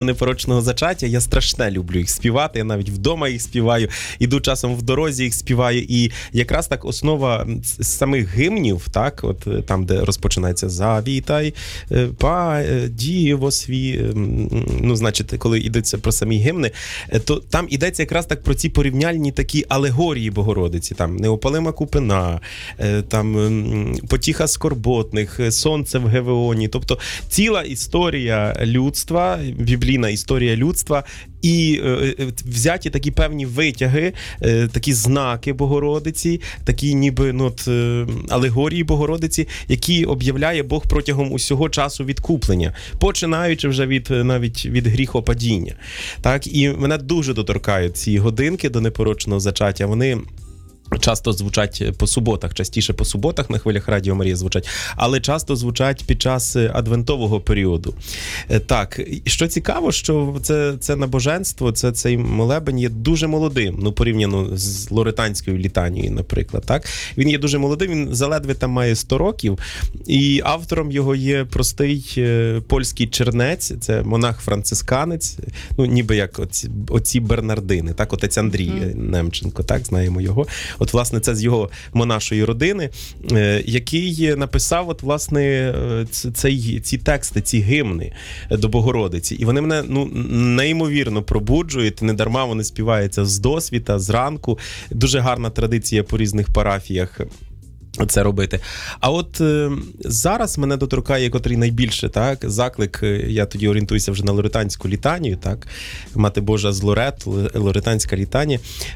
непорочного зачаття, я страшне люблю їх співати, я навіть вдома їх співаю, іду часом в дорозі їх співаю, і якраз так основа самих гімнів, так, от там, де розпочинається «Завітай, діво свій», ну, значить, коли йдеться про самі гімни, то там йдеться якраз так про ці порівняльні такі алегорії Богородиці, там «Неопалима купина», там «Потіха скорботних», «Сонце в Гевеоні», тобто ціла історія людства, біблійна історія людства, і взяті такі певні витяги, такі знаки Богородиці, такі ніби алегорії Богородиці, які об'являє Бог протягом усього часу відкуплення, починаючи вже навіть від гріхопадіння. Так, і мене дуже доторкають ці годинки до непорочного зачаття. Вони часто звучать по суботах, частіше по суботах на хвилях Радіо Марія звучать, але часто звучать під час адвентового періоду. Так, що цікаво, що це набоженство, цей молебень є дуже молодим, порівняно з лоретанською літанією, наприклад. Так? Він є дуже молодим, він заледве там має 100 років, і автором його є простий польський чернець, це монах-францисканець, ніби як оці Бернардини, так, отець Андрій Немченко, так, знаємо його. От, власне, це з його монашої родини, який написав, власне, ці тексти, ці гімни до Богородиці. І вони мене, неймовірно пробуджують, недарма вони співаються з досвіта, зранку. Дуже гарна традиція по різних парафіях це робити. А от зараз мене доторкає, котрий найбільше, так, заклик, я тоді орієнтуюся вже на лоретанську літанію, так, Мати Божа з Лорет, лоретанська літанія,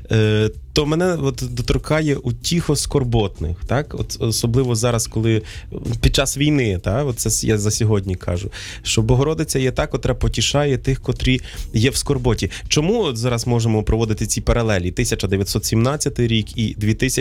то мене доторкає утіхо скорботних, так, от особливо зараз, коли під час війни, так, от це я за сьогодні кажу, що Богородиця є та, котра потішає тих, котрі є в скорботі. Чому от зараз можемо проводити ці паралелі? 1917 рік і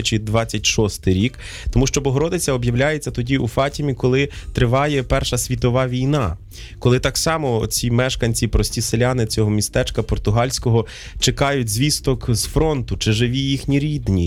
2026 рік, тому що Богородиця об'являється тоді у Фатімі, коли триває Перша світова війна. Коли так само ці мешканці, прості селяни цього містечка португальського чекають звісток з фронту, чи живі їхні рідні.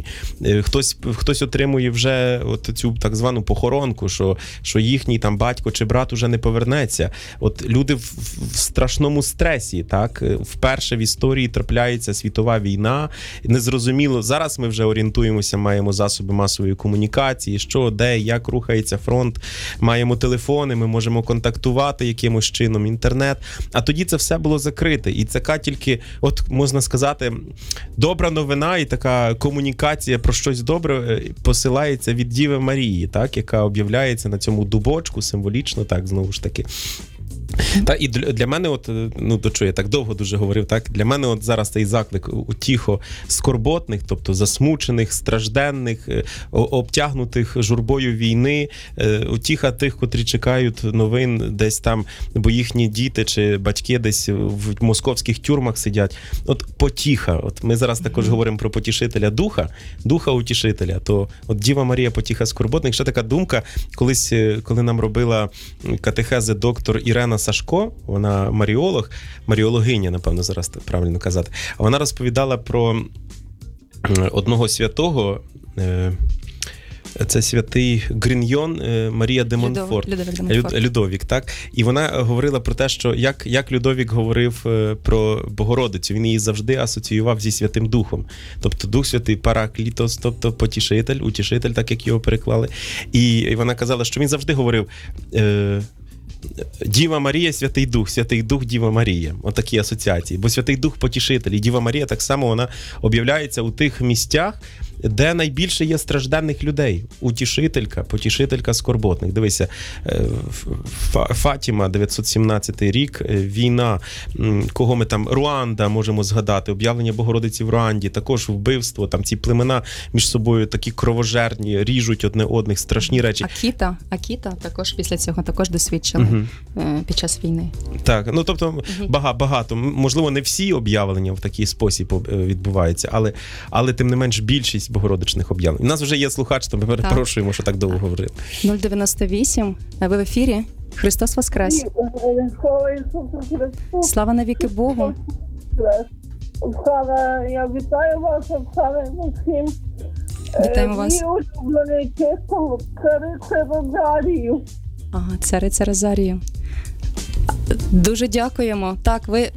Хтось отримує вже цю так звану похоронку, що їхній там батько чи брат уже не повернеться. От люди в страшному стресі, так? Вперше в історії трапляється світова війна. Незрозуміло. Зараз ми вже орієнтуємося, маємо засоби масової комунікації, що, де, як рухається фронт. Маємо телефони, ми можемо контактувати якимось чином, інтернет. А тоді це все було закрите. І така тільки, от можна сказати, добра новина і така комунікація про щось добре посилається від Діви Марії, так, яка об'являється на цьому дубочку, символічно, так, знову ж таки. Та і для мене, до чого я так довго дуже говорив, так, для мене зараз цей заклик утіхо скорботних, тобто засмучених, стражденних, обтягнутих журбою війни, утіха тих, котрі чекають новин десь там, бо їхні діти чи батьки десь в московських тюрмах сидять. От потіха. От ми зараз також говоримо про потішителя духа утішителя, то от Діва Марія потіха скорботних. Ще така думка, колись, коли нам робила катехези доктор Ірена Сашко, вона маріологиня, напевно, зараз так правильно казати. А вона розповідала про одного святого, це святий Гріньйон Марія де Монфорт. Людовік, так. І вона говорила про те, що як Людовік говорив про Богородицю, він її завжди асоціював зі Святим Духом. Тобто Дух Святий Параклітос, тобто потішитель, утішитель, так як його переклали. І вона казала, що він завжди говорив Діва Марія, Святий Дух, Діва Марія. Отакі асоціації. Бо Святий Дух потішитель, і Діва Марія так само вона об'являється у тих місцях, де найбільше є стражденних людей. Утішителька, потішителька скорботних. Дивися, Фатіма, 917 рік, війна, кого ми там, Руанда можемо згадати, об'явлення Богородиці в Руанді, також вбивство, там ці племена між собою такі кровожерні, ріжуть одне одних, страшні речі. Акіта також після цього також досвідчили під час війни. Так, тобто багато, можливо, не всі об'явлення в такий спосіб відбуваються, але тим не менш більшість богородичних об'явлень. У нас вже є слухач, то ми перепрошуємо, що так довго говорили. 098, ви в ефірі. Христос Воскрес. Слава навіки Богу. Оксана, я вітаю вас, Оксана, Максим. Вітаємо вас. Мій улюблений титул – Цариця Розарію. Ага, Цариця Розарію. Дуже дякуємо. Так, ви